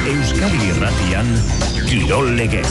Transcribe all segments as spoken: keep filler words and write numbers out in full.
Euskadi Irratian Kirol Legez.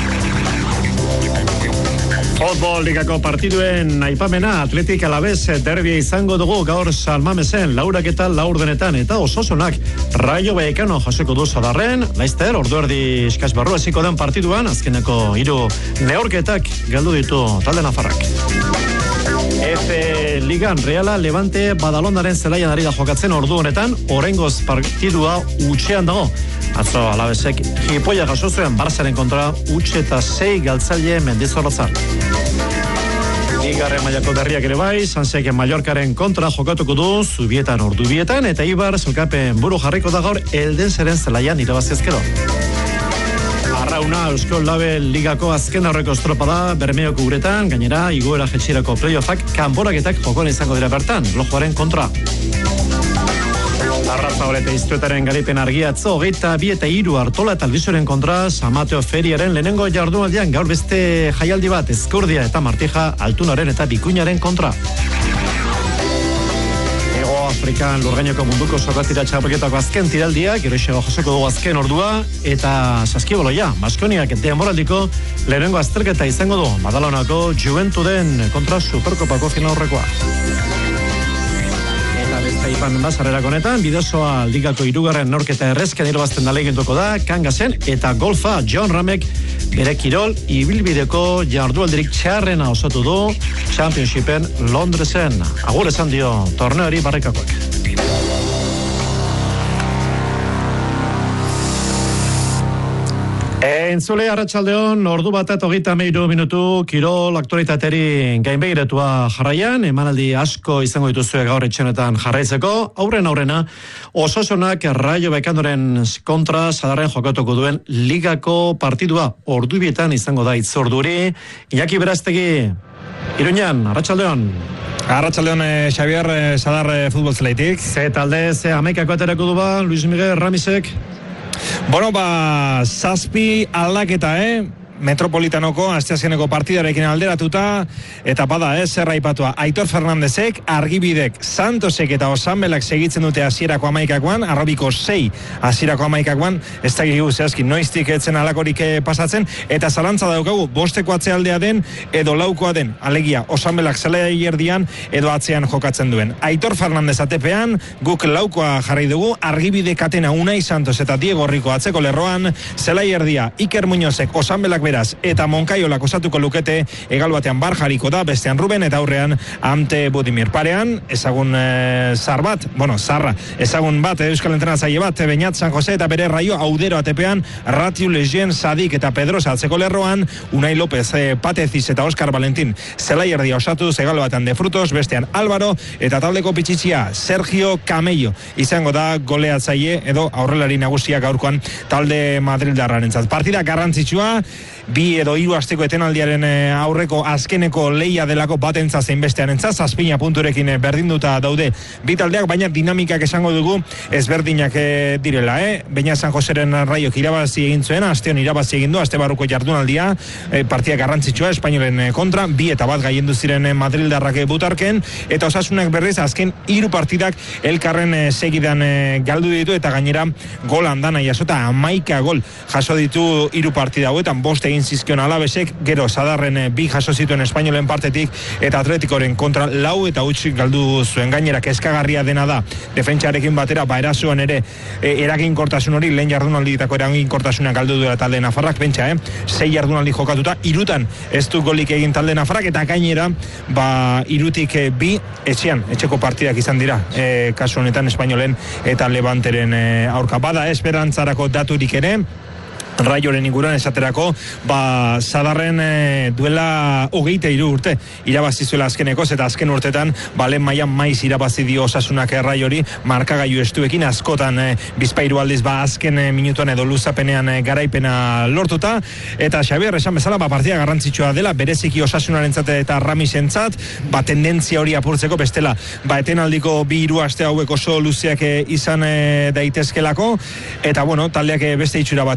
Futbol ligako partiduen aipamena Atletik Alabez derbia izango dugu gaur Salmamesen laurak eta laurdenetan eta Osasonak Rayo Vallecano jasoko du Sadarren. Laizter ordu erdi eskas barru hasiko den partiduan azkeneko hiru neurketak galdu ditu talde nafarrak. F Ligan Reala Levante Badalondaren zelaian ari da jokatzen ordu honetan, oraingoz partidua utxean dago. Atzo Alabezek jipoia jaso zuen Barzaren kontra utxe eta sei galtzaile Mendizorrotzan. Bigarren mailako berriak ere bai, Sansek Mallorcaren kontra jokatuko du Zubietan ordubietan eta Ibar zelkapen buru jarriko da gaur Eldenseren zelaian irabaziezkero. Arrauna Euskal Label Ligako azken aurreko estropada Bermeoko uretan, gainera igoera jetxirako playoffak kanboraketak jokoan izango dira bertan, Lojoaren kontra. Arrazaur eta Iztuetaren garaipen argiatzo, hogeita bi eta hiru Artola eta Albizoren kontra Samateo Feriaren lehenengo jardunaldian gaur beste jaialdi bat Ezkurdia eta Martija Altunaren eta Bikuñaren kontra. Ego Afrikan lurgainoko munduko sokatira txapelketako azken tiraldia, gero isego jasoko dugu azken ordua, eta saskiboloia, Baskoniak denboraldiko lehenengo azterketa izango du, Badalonako Juventuden kontra Superkopako finalaurrekoa. Beste ipan bazarrera konetan, bidezoa ligako irugarren norketa errezken irabazten dalegintuko da, Kangasen eta golfa John Ramek bere kirol ibilbideko jardualdirik txarrena osatu du Championshipen Londresen. Agur esan dio torneori barrikakoak. Entzule arratsaldeon, ordu bat eta hogeita hamairu minutu kirol aktualitateri gainbegiratua jarraian, emanaldi asko izango dituzue gaur etxenetan jarraitzeko, aurren aurrena, Osasonak Rayo Vallecanoren kontra Sadarren jokatuko duen ligako partidua ordubietan izango da itzorduri. Iñaki Beraztegi, Iruñan, arratsaldeon. Arratsaldeon, eh, Xavier, eh, Sadar eh, futbol zeleitik. Ze talde, ze amaikako aterako du ba, Luis Miguel Ramisek. Bueno, ba, zazpi aldaketa, eh? Metropolitanoko asteazkeneko partidarekin alderatuta eta bada ez zer aipatua Aitor Fernandezek, Argibidek, Santosek eta Osanbelak segitzen dute hasierako hamaikakoan, Arrobiko sei hasierako hamaikakoan, ez dakigu zehazki noiztik etzen alakorik pasatzen eta zalantza daukagu bosteko atzealdea den edo laukoa den, alegia Osanbelak zelai erdian edo atzean jokatzen duen. Aitor Fernandez atepean, guk laukoa jarri dugu, Argibidek atena Unai Santos eta Diego Rico atzeko lerroan, zelai erdia Iker Muñozek, Osanbelak beraz, eta Moncaiolak osatuko lukete, egal batean bar jariko da, bestean Ruben eta aurrean Ante Budimir. Parean, ezagun e, zar bat, bueno, zarra, ezagun bat, euskal entrenatzaile bat, Beñat San Jose eta bere Raio Audero atepean, Ratiu Legien, Sadik eta Pedrosa atzeko lerroan, Unai López, e, Pateziz eta Oscar Valentín, zelai erdia osatu, egal batean De Frutos, bestean Álvaro, eta taldeko pitxitxia, Sergio Camello, izango da goleatzaile edo aurrelari nagusia gaurkoan talde madrildarrarentzat. Partida garrantzitsua, bi edo hiru asteko etenaldiaren aurreko azkeneko leia delako batentza zein bestearentzat, zazpina punturekin berdinduta daude bi taldeak, baina dinamikak esango dugu ezberdinak direla, eh? Beñat San Joseren Raiok irabazi egin zuen, asteon irabazi egin du, aste barruko jardunaldia, eh, partia garrantzitsua Espainolen kontra, bi eta bat gaiendu ziren Madrildarrak butarken, eta Osasunak berriz azken hiru partidak elkarren eh, segidan eh, galdu ditu, eta gainera gol andana jasota, hamaika gol jaso ditu hiru partida hauetan, bost egin zizkion Alabesek, gero Sadarren e, bi jaso zituen Espainolen partetik eta Atletikoren kontra lau eta hutsik galdu zuen. Gainera kezkagarria dena da defentsarekin batera, ba erasoan ere e, eraginkortasun hori, lehen jardunalditako eraginkortasuna galdu duela talde nafarrak, pentsa, eh? sei jardunaldi jokatuta, irutan ez du golik egin talde nafarrak, eta gainera ba irutik e, bi etxean, etxeko partidak izan dira, e, kasu honetan Espainolen eta Levanteren e, aurka. Bada esperantzarako daturik ere, Raioren inguruan esaterako, ba, Sadarren e, duela hogeita hiru urte irabazi zuela azkenekoz, eta azken urtetan balen mailan maiz irabazi dio Osasunak Raiori markagailu estuekin, askotan e, bizpairu aldiz ba azken e, minutuan edo luzapenean e, garaipena lortuta, eta Xabier esan bezala, ba, partida garrantzitsua dela, bereziki Osasunarentzat eta Ramisentzat, ba, tendentzia hori apurtzeko, bestela, ba, etenaldiko bi hiru aste hauek oso luzeak e, izan e, daitezkelako, eta bueno, taldeak e, beste itxura bat eman nahi du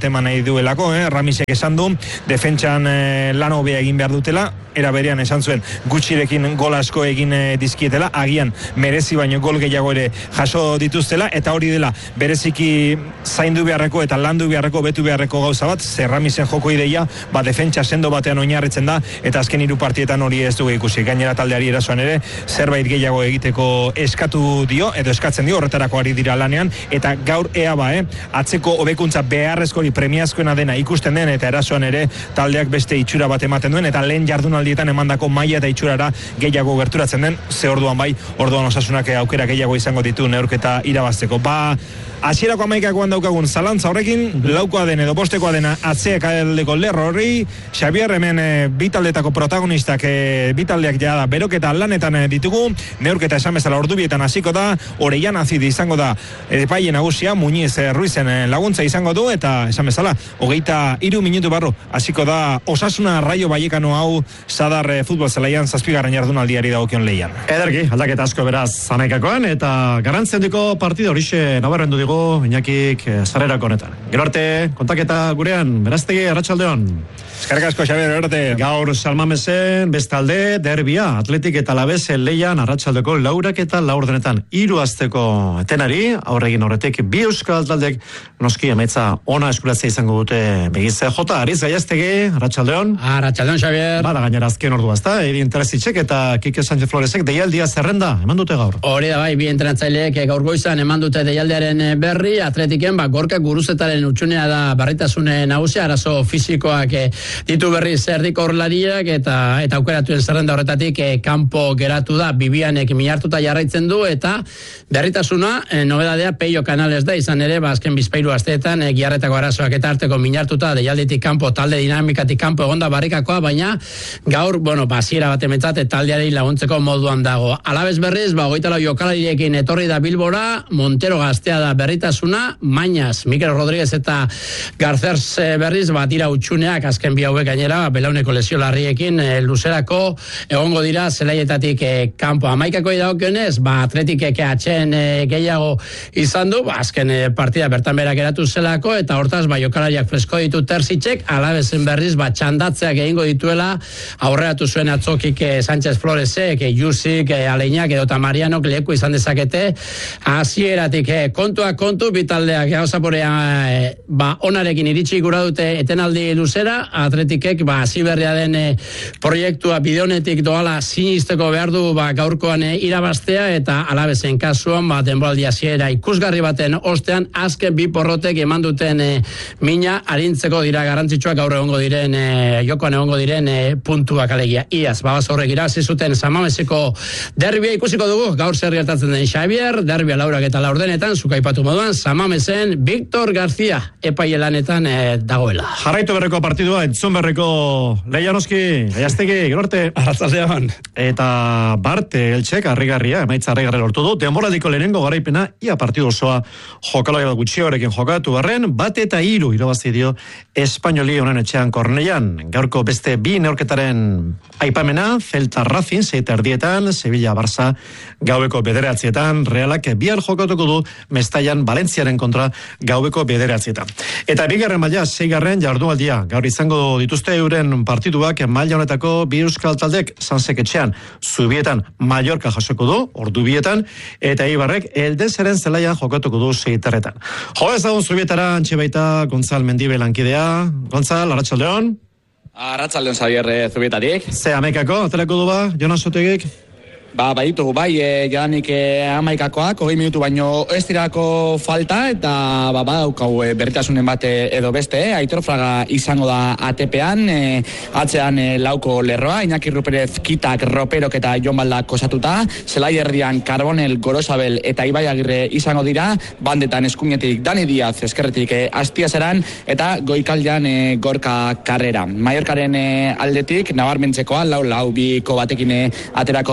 duelako, eh? Ramisek esan du, defentsan eh, lan hobea egin behar dutela, era berean esan zuen gutxirekin gol asko egin eh, dizkietela, agian merezi baino gol gehiago ere jaso dituztela, eta hori dela bereziki zaindu beharreko eta landu beharreko, betu beharreko gauza bat, zer Ramisen joko ideia, ba defentsa sendo batean oinarritzen da, eta azken hiru partietan hori ez dugu ikusi, gainera taldeari erasoan ere, zerbait gehiago egiteko eskatu dio, edo eskatzen dio, horretarako ari dira lanean, eta gaur ea ba, eh? Atzeko hobekuntza beharrezkori premiazkoena dena ikusten den, eta erasoan ere taldeak beste itxura bat ematen duen, eta lehen jardunaldietan emandako maila eta itxurara gehiago gerturatzen den, ze orduan bai, orduan Osasunak aukera gehiago izango ditu neurketa irabazteko. Ba, hasierako hamaikakoan daukagun zalantza horrekin, laukoa den edo bostekoa dena atzeak aldeko lerro horri, Xabier hemen e, bitaldetako protagonistak e, bitaldeak ja da beroketa lanetan e, ditugu, neurketa esan bezala ordubietan hasiko da, Oreian Azidi izango da epaile nagusia, Muñiz e, Ruizen e, laguntza izango du, eta esan bezala, hogeita hiru minutu barru hasiko da Osasuna Raio Vallecano hau Sadar e, futbol zelaian zazpigarren jardunaldiari dagokion leian. Ederki, aldaketa asko beraz hamaikakoan, eta garrantzi handiko partida horixe nabarrendu digu Iñakik zarrerako honetan. Gero arte, kontaketa gurean, Beraztegi, Arratsaldeon. Eskerrik asko, Xabier, arte. Gaur Salmamesen bestalde derbia, Atletik eta Alavés leian arratsaldeko laurak eta laurdenetan hiru asteko etenari, aurregin horretik bi euskal taldek noski emaitza ona eskuratzea izango dute begize jota, Ariz Gaiaztegi, Arratsaldeon. Arratsaldeon, Xabier. Bada gainera azken ordua ezta, Eri Interesitzek eta Kike Sánchez Floresek deialdia zerrenda eman dute gaur. Hori da bai, bi entrenatzaileek gaur goizan eman dute deialdiaren berri, Atletiken ba Gorka Guruzetaren utxunea da berritasune nagusia, arazo fisikoak e, ditu berriz erdiko horlariak eta eta aukeratuen zerrenda horretatik e, kanpo geratu da, Bibianek minartuta jarraitzen du, eta berritasuna e, nobedadea Peio Canales da, izan ere ba azken bizpairu asteetan e, giarretako arazoak eta arteko minartuta deialditik kanpo, talde dinamikatik kanpo egonda barrikakoa, baina gaur, bueno, basiera bat emetzat taldeari laguntzeko moduan dago. Alavés berriz, ba hogeita lau jokalariekin etorri da Bilbora, Montero gaztea da berritasuna, Mañas, Mikel Rodríguez eta Garcers berriz, bat ira utxuneak azken bi hauek gainera, belauneko lesio larriekin e, luzerako egongo dira zelaietatik e, kanpo. Hamaikako idagokionez, ba Atletikek atxen e, gehiago izan du, ba azken e, partida bertan berak eratu zelako, eta hortaz ba jokalariak fresko ditu Terzitzek, Alavesen berriz ba txandatzeak egingo dituela, aurreatu zuen atzokik e, Sánchez Floresek, e, Jusik, e, Aleinak edo Marianok leku izan dezakete, hasieratik e, kontua kontu, bitaldeak gauza porea e, ba onarekin iritsi gura dute etenaldi luzera, Atletikek ba hasi berria den e, proiektua bideonetik doala sinisteko behar du ba gaurkoan e, irabaztea, eta Alavesen kasuan ba denboraldi hasiera ikusgarri baten ostean azken bi porrotek eman duten e, mina arintzeko dira garrantzitsuak gaur egongo diren e, jokoan egongo diren e, puntuak alegia. Iaz babaz horrek irabazi zuten Samameseko derbia ikusiko dugu gaur zer gertatzen den, Xabier, derbia laurak eta laurdenetan zuk aipatu moduan Samamesen Víctor García epaile lanetan e, dagoela. Jarraitu berreko partidua, entzun berreko Leianoski, Gaiaztegi, gero arte. Arratsaldeon. Eta Barte Eltsek harrigarria, emaitza harrigarria lortu du, denboraldiko lehenengo garaipena ia partidu osoa jokalari bat gutxiagorekin jokatu barren, bat eta hiru irabazi dio Espainoli honen etxean Kornellan. Gaurko beste bi neurketaren aipamena, Celta Racing seita erdietan, Sevilla Barça gaueko bederatzietan, Realak bihar jokatuko du Mestaian Valentziaren kontra gaueko bederatzietan. Eta bigarren maila, seigarren jardunaldia, gaur izango dituzte euren partiduak maila honetako bi euskal taldek Sansek etxean, Zubietan Mallorca jasoko du, ordubietan, eta Eibarrek Eldezeren zelaian jokatuko du seiterretan. Jo ez dagoen Zubietara, antxe baita Gonzal Mendibe lankidea. Gonzal, Arratsaldeon. Arratsaldeon, Xabier, Zubietatik. Ze amekako, atelako du ba, Jonas Otegik? Ba, baditugu, bai, e, jadanik e, amaikakoak, hogei minutu baino ez dirako falta, eta ba, badaukau e, berritasunen bat edo beste, e, Aitor Fraga izango da A T P-an, e, atzean e, lauko lerroa, Iñaki Ruperez, Kitak, Roperok eta Jon Baldak osatuta, zelai erdian Carbonel, Gorosabel eta Ibai Agirre izango dira, bandetan eskuinetik Dani Diaz, eskerretik e, Astiazeran, eta goikaldean e, Gorka Karrera. Mallorcaren e, aldetik, nabarmentzekoa, lau lau biko batekin e, aterako dala luz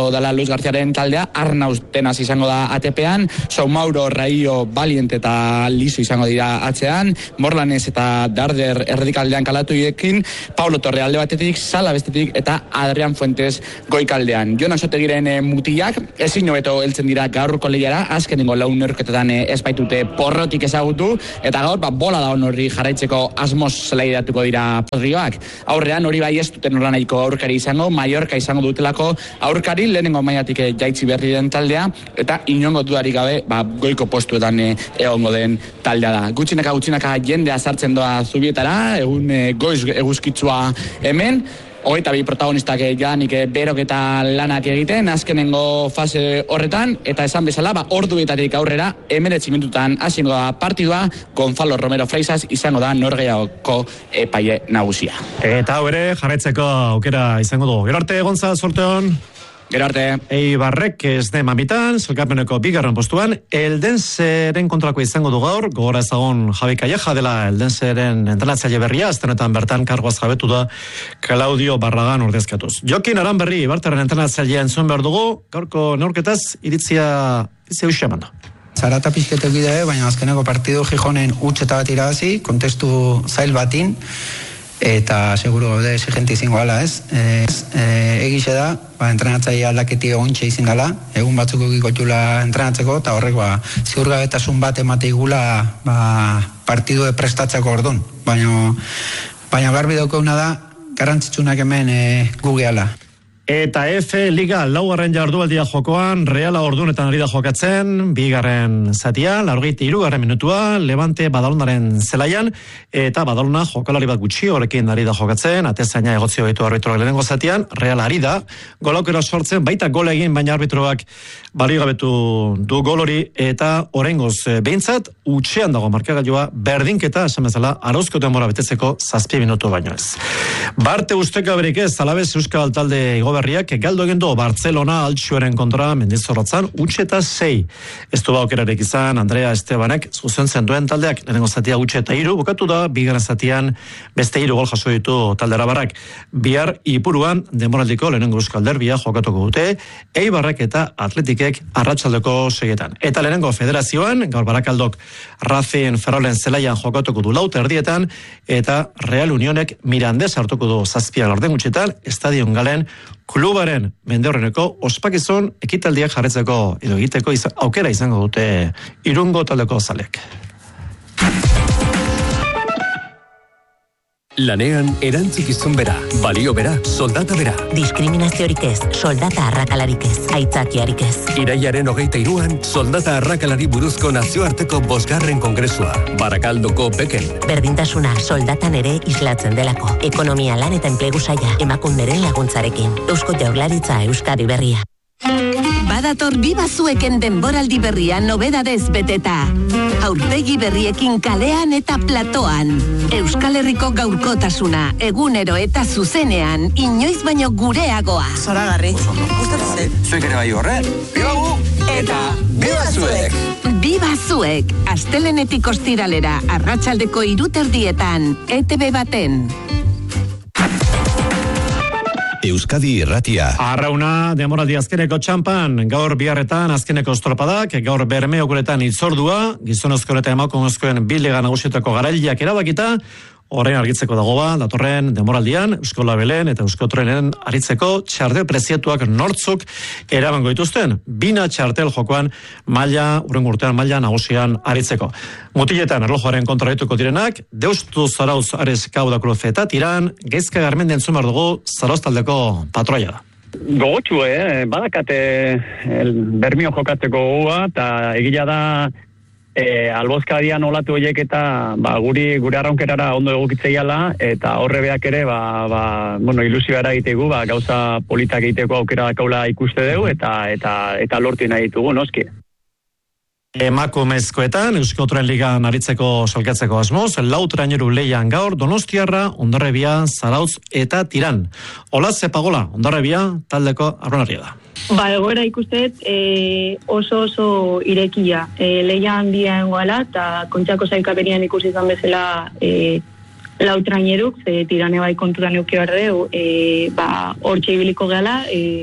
Carlos Garciaren taldea, Arnauz Tenas izango da A T P-an, Saumauro, Raio, Valiant eta Liso izango dira atzean, Morlanes eta Darder erdikaldean kalatuiekin, Paulo Torre alde batetik, Sala bestetik eta Adrián Fuentes goikaldean. Jonas Otegiren e, mutiak, ezin hobeto heltzen dira gaurko lehiara, azkenengo lau neurketetan e, ez baitute porrotik ezagutu, eta gaur ba, bola da horri jarraitzeko asmoz zelaidatuko dira podrioak. Aurrean hori bai ez duten nola nahiko aurkari izango, Mallorca izango dutelako aurkari, lehenengo mailatik e, jaitsi berri den taldea, eta inongo dudarik gabe ba, goiko postuetan e, egongo den taldea da. Gutxinaka gutxinaka jendea sartzen doa zubietara, egun e, goiz eguzkitzua hemen, hogeita bi protagonistak jadanik berok eta lanak egiten, azkenengo fase horretan, eta esan bezala, ba, orduetatik aurrera, hemeretzi minututan hasingo da partidua, Gonzalo Romero Freisas izango da norgehiagoko epaile nagusia. Eta hau ere, jarraitzeko aukera izango du. Gero arte, Gonza, sorteon. Gero arte. Eibarrek ez de mamitan, zelkapeneko bigarren postuan, Eldenseren kontrako izango du gaur, gogora ezagon Javi Calleja dela Eldenseren entrenatzaile berria, aztenetan bertan kargoaz jabetu da Claudio Barragan ordezkatuz. Jokin Aranberri, Barteren entrenatzailea entzun behar dugu, gaurko neurketaz iritzia izeu xamanda. Zarata pixketek bide, baina azkeneko partidu Gijonen utxeta bat irabazi, kontestu zail batin, eta seguro gaude exigente izango gala, ez? ez e, egixe da, ba, entrenatzaile aldaketi ontxe izin dela, egun batzuk egikotula entrenatzeko, eta horrek, ba, ziurgabetasun bat emate igula, ba, partidu prestatzeko ordun. Baina, baina garbi daukauna da, garrantzitsunak hemen e, gugeala. Eta F Liga laugarren jardualdia jokoan, Reala ordunetan ari da jokatzen, bigarren zatia, laurgeita hirugarren minutua, Levante Badalonaren zelaian, eta Badalona jokalari bat gutxi horrekin ari da jokatzen, atezaina egotzio ditu arbitroak lehenengo zatian, Reala ari da, golaukera sortzen, baita gol egin, baina arbitroak baliogabetu du gol hori, eta oraingoz behintzat, utxean dago markagailua, berdinketa, esan bezala, arauzko denbora betetzeko zazpi minutu baino ez. Barte usteka berik ez, Alabez Euskal talde Berriak galdo egin du Barcelona Altxueren kontra Mendizorrotzan utxe eta sei. Ez du baukerarik izan Andrea Estebanek zuzentzen duen taldeak lehenengo zatia utxe eta hiru bukatu da, bigarren zatian beste hiru gol jaso ditu taldera barrak. Bihar Ipuruan denboraldiko lehenengo Euskal Derbia jokatuko dute, Eibarrek eta Atletikek arratsaldeko seietan. Eta lehenengo federazioan, gaur Barakaldok Racing Ferrolen zelaian jokatuko du laut erdietan, eta Real Unionek Mirandez hartuko du zazpia garden gutxetan, Estadion Galen klubaren mendeurreneko ospakizun ekitaldiak jarretzeko edo egiteko izan, aukera izango dute Irungo taldeko zaleak. Lanean erantzukizun bera, balio bera, soldata bera. Diskriminaziorik ez, soldata arrakalarik ez, aitzakiarik ez. Iraiaren hogeita hiruan, soldata arrakalari buruzko nazioarteko bosgarren kongresua, Barakaldoko Beken. Berdintasuna soldatan ere islatzen delako. Ekonomia lan eta enplegu saila, emakunderen laguntzarekin. Eusko Jaurlaritza Euskadi Berria. Badator bibazueken denboraldi berria nobedadez beteta. Aurpegi berriekin kalean eta platoan. Euskal Herriko gaurkotasuna, egunero eta zuzenean, inoiz baino gureagoa. Zoragarri, gustatzen. Zuek ere bai horre, bibagu! Eta bibazuek! Bibazuek, astelenetik ostiralera, arratsaldeko hiruterdietan, E T B baten. Euskadi Irratia. Arrauna, demoraldi azkeneko txampan, gaur biharretan azkeneko estropadak, gaur bermeokuretan itzordua, gizonezko eta emakumezkoen bilega nagusietako garailiak erabakita, orain argitzeko dago ba, datorren demoraldian, Euskola Belen eta Euskotrenen aritzeko txartel preziatuak nortzuk erabango dituzten. Bina txartel jokoan maila, urrengo urtean maila nagusian aritzeko. Mutiletan erlojoaren kontra dituko direnak, Deustu Zarauz Ares Kauda Cruz eta Tiran, Geizka Garmendi entzun behar dugu Zarauz taldeko patroia da. Gogotxu, eh? Badakate el bermio jokatzeko gogoa, eta egila da E, albozkadian olatu horiek eta ba, guri gure arraunkerara ondo egokitzeiala eta horre beak ere ba, ba, bueno, ilusioa egitegu, ba, gauza politak egiteko aukera dakaula ikuste dugu eta eta eta lortu nahi ditugu, noski. Emakumezkoetan, Euskotren Ligan aritzeko salkatzeko asmoz, lautraineru leian gaur, Donostiarra, Hondarribia, Zarautz eta Tiran. Ola Zepagola, Hondarribia, taldeko arronaria da. Ba, egoera ikustet e, oso oso irekia. E, leia handia engoala, eta kontxako zailkapenian ikusi izan bezala e, lautraineruk, ze Tirane bai kontutan eukio ardeu, e, ba, hortxe ibiliko gala, e,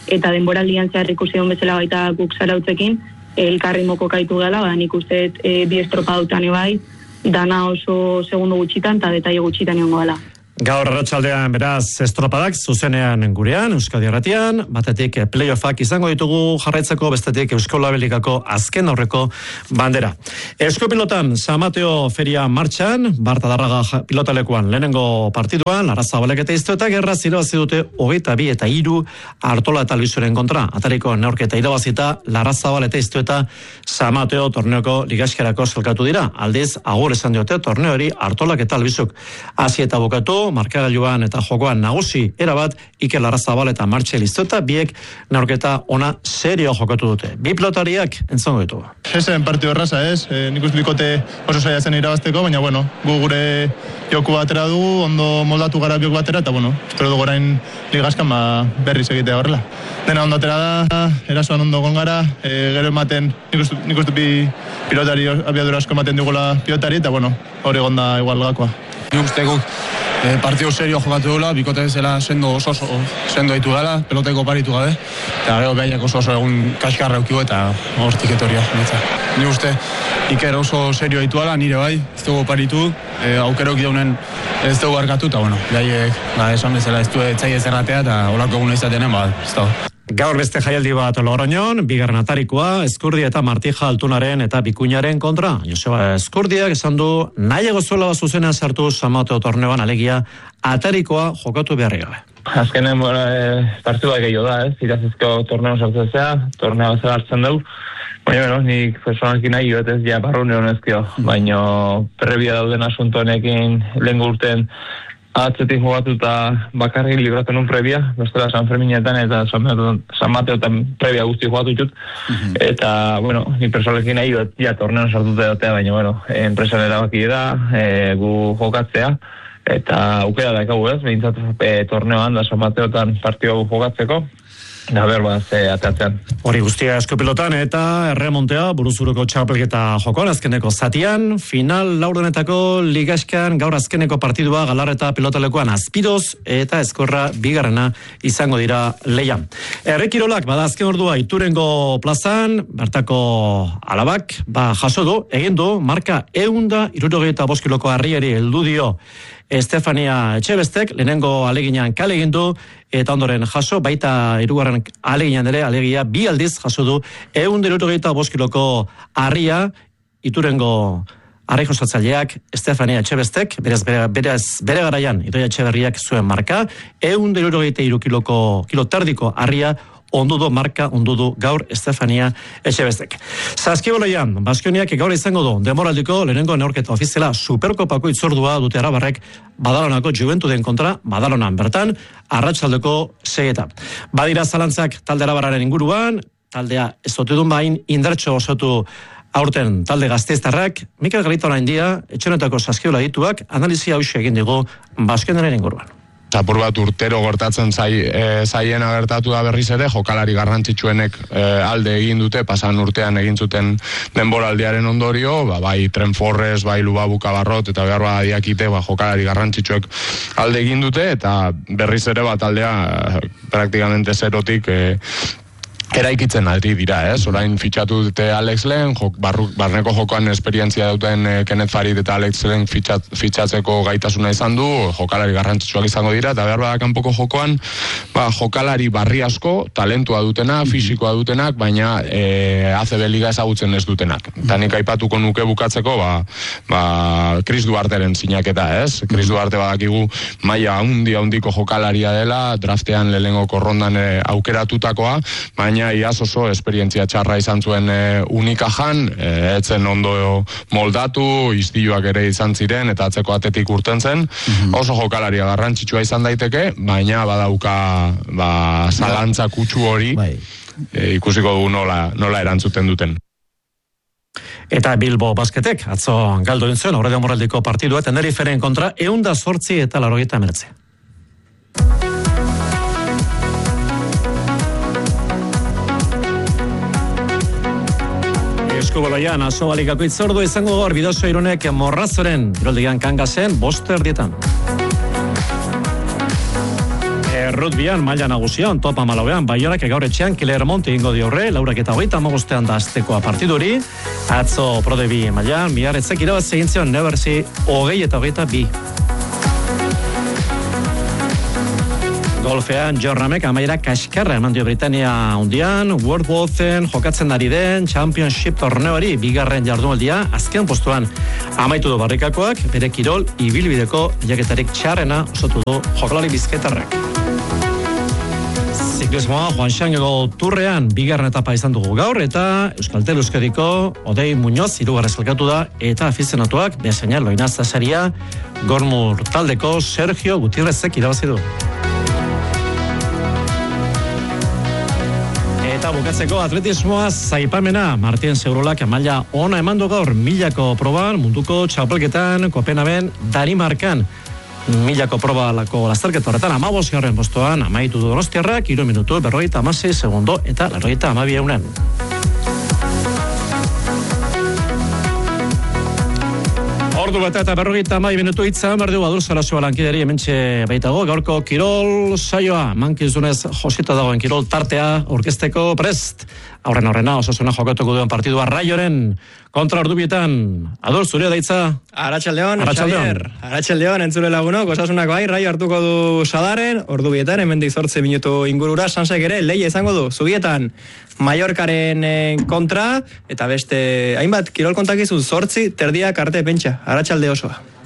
eta denboraldian zehar ikusi hon bezala baita guk Zarautzekin, elkarri moko kaitu gala, ba, nik uste e, bi estropa dutan ebai, dana oso segundo gutxitan eta detaile gutxitan egongo gala. Gaur arratsaldean beraz estropadak zuzenean gurean, Euskadi Irratian, batetik playoffak izango ditugu jarraitzeko, bestetik Eusko Labelikako azken aurreko bandera. Eusko pilotan, San Mateo feria martxan, Barta Darraga pilotalekuan lehenengo partiduan, Larrazabalek eta Iztuetak gerra irabazi dute hogeita bi eta hiru Artola eta Albizuren kontra. Atariko neurketa irabazita, Larrazabal eta Iztueta San Mateo torneoko ligaskerako zelkatu dira. Aldiz, agur esan diote torneori Artolak eta Albizuk. Hasi eta bukatu, markagailuan eta jokoan nagusi erabat, Iker Larrazabal eta Martxel Iztueta biek neurketa ona serio jokatu dute. Bi pilotariak entzongo ditu. Esen partidu erraza ez, e, nik uste bikote oso zaila zen irabazteko, baina bueno, gu gure joku batera dugu, ondo moldatu gara biok batera, eta bueno, espero dugu orain ligaskan ba, berriz egitea horrela. Dena ondo atera da, erasoan ondo gongara, e, gero ematen, nik uste, nik uste bi pilotari abiadura asko ematen dugula pilotari, eta bueno, hori gonda igual gakoa. Nik uste guk E, partidu serio jokatu dula, bikote zela sendo oso oso sendo ditu gala, peloteko paritu gabe, eta gero behaiak oso oso egun kaskarra eukiu eta hortik etoria. Ni uste Iker oso serio ditu gala, nire bai, ez dugu paritu, e, aukerok jaunen ez dugu arkatu, eta bueno, behaiek, ba, esan bezala ez du etzai ez erratea, eta olako eguna izatenen, ba, ez da. Gaur beste jaialdi bat Logroñon, bigarren atarikoa, Eskurdi eta Martija Altunaren eta Bikuñaren kontra. Joseba Eskurdiak esan du, nahiago zuela zuzenean sartu San Mateo torneoan alegia atarikoa jokatu beharri gabe. Azkenen e, partua gehiago da, ez? Irazizko torneo sartzea, torneo zela hartzen dugu. Baina, bueno, nik personalki nahi joet ez ja barrune honezkio. Baina, prebia dauden asunto honekin lehen urten atzetik jogatu eta bakarrik libraten un prebia, bestela San Ferminetan eta San Mateotan prebia guzti jogatu jut. Mm-hmm. Eta, bueno, ni personalekin nahi dut, ja, torneon sartute dotea, baina, bueno, enpresan erabaki da, e, gu jokatzea, eta aukera daikagu ez, behintzat e, torneoan da San Mateotan partio jokatzeko. Da berbaz, e, ateatzean. Hori guztia eskopilotan eta erremontea buruzuruko txapelketa jokoan azkeneko zatian, final laurdenetako ligaskan gaur azkeneko partidua Galarreta pilotalekoan Azpiroz eta Ezkorra bigarrena izango dira leian. Errekirolak bada azken ordua Iturengo plazan, bertako alabak, ba jaso du, egin du, marka eunda irurogeita boskiloko harriari heldu dio Estefania Etxebestek, lehenengo aleginan kale egin du, eta ondoren jaso, baita hirugarren aleginan ere, alegia bi aldiz jaso du, ehun eta hirurogeita bost kiloko harria, Iturengo harri josatzaileak Estefania Etxebestek, berez, berez, bere garaian, Idoia Etxeberriak zuen marka, ehun eta hirurogeita hiru kiloko, kilo tardiko harria, ondudu marka, ondudu gaur Estefania Etxebestek. Zazkiboloian, Baskoniak gaur izango du, demoraldiko lehenengo neurketa ofiziala Superkopako itzordua dute Arabarrek Badalonako Juventuden kontra, Badalonan bertan, arratsaldeko seietan. Badira zalantzak talde Arabarraren inguruan, taldea ez dut edun bain, indartxo osatu aurten talde Gasteiztarrak, Mikel Garitona india, etxonetako Zazkibola dituak, analizia hauxe egin dugu Baskoniaren inguruan. Apur bat urtero gertatzen zai, e, zaiena gertatu da berriz ere, jokalari garrantzitsuenek e, alde egin dute, pasan urtean egin zuten denboraldiaren ondorio, ba, bai Trenforres, bai Lubabuka Barrot, eta behar bat diakite, ba, jokalari garrantzitsuek alde egin dute, eta berriz ere bat aldea e, praktikamente zerotik e, eraikitzen ari dira, ez? Orain fitxatu dute Alex Lehen, jok, barru, barneko jokoan esperientzia duten e, Kenneth Farid eta Alex Lehen fitxat, fitxatzeko gaitasuna izan du, jokalari garrantzitsuak izango dira, eta behar bada kanpoko jokoan, ba, jokalari barri asko, talentua dutenak, fisikoa dutenak, baina e, A C B Liga ezagutzen ez dutenak. Eta nik aipatuko nuke bukatzeko, ba, ba, Chris Duarteren sinaketa, ez? Chris Duarte badakigu maila haundi haundiko jokalaria dela, draftean lehenengo korrondan e, aukeratutakoa, baina iaz oso esperientzia txarra izan zuen e, Unikajan, e, etzen ondo moldatu, iztiluak ere izan ziren, eta atzeko atetik urten zen, mm-hmm. oso jokalaria garrantzitsua izan daiteke, baina badauka ba, zalantza kutsu hori, e, ikusiko dugu nola, nola erantzuten duten. Eta Bilbo Basketek, atzo galdu egin zuen, horrela moraldiko partidua, Teneriferen kontra, ehun eta zortzi eta laurogeita hemeretzi. Eskubaloian, aso balikako itzordu izango gaur Bidasoa Irunek Morrazoren, kiroldigan Kangasen, boster dietan. Errutbian, maila nagusian, topa malauean, Baionak gaur etxean, Clermont egingo diorre, laurak eta hogeita hamabostean da aztekoa partiduri, atzo prodebi mailan, bihar etzek irabaz egin zion, neberzi, hogei eta hogeita bi. Golfean, John Ramek amaira kaskarra eman dio Britania hundian, World Watchen jokatzen ari den Championship torneoari bigarren jardunaldia azken postuan amaitu du barrikakoak, bere kirol ibilbideko jaketarik txarrena osatu du jokalari bizkaitarrak. Ziklismoa Juan Xangego turrean bigarren etapa izan dugu gaur eta Euskaltel Euskadiko Odei Muñoz hirugarren zelkatu da eta afizionatuak bezaina loinazta saria Gormur taldeko Sergio Gutierrezek irabazi du. Eta bukatzeko atletismoa zaipamena Martien Segurolak maila ona emandu gaur milako proban munduko txapelketan Kopenhagen Danimarkan milako probalako lasterketa horretan hamabosgarren postuan amaitu du Donostiarrak hiru minutu berrogeita hamasei segundo eta laurogeita hamabi eunen. Ordu bat eta berrogeita hamabi minutu hitzan berdu Adur Sarasua lankideri hementxe baitago gaurko kirol saioa mankizunez josita dagoen kirol tartea orkesteko prest aurren aurrena Osasuna jokatuko duen partidua Raioren kontra Ordubietan. Adur, zurea daitza. Arratsaldeon, Xavier. Arratsaldeon, entzule lagunok, Osasunako bai, Raio hartuko du Sadaren, Ordubietan, hemendik zortzi minutu ingurura, Sansek ere, leia izango du, Zubietan, Mallorcaren kontra, eta beste, hainbat, kirol kontakizun zortzi, terdiak arte pentsa. Arratsalde osoa.